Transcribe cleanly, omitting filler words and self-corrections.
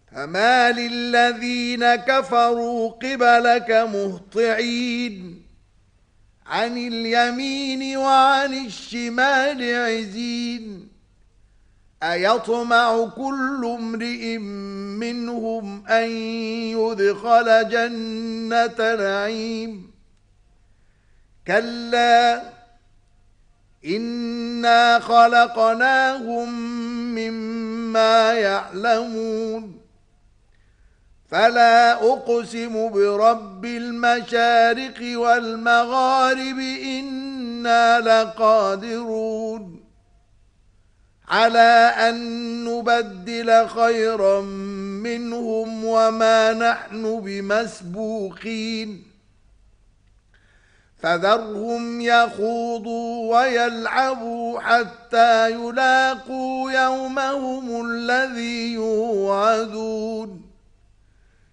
فما للذين كفروا قبلك مهطعين عن اليمين وعن الشمال عزين أيطمع كل امرئ منهم أن يدخل جنة نعيم كلا إنا خلقناهم مما يعلمون فلا أقسم برب المشارق والمغارب إنا لقادرون على أن نبدل خيرا منهم وما نحن بمسبوقين فذرهم يخوضوا ويلعبوا حتى يلاقوا يومهم الذي يوعدون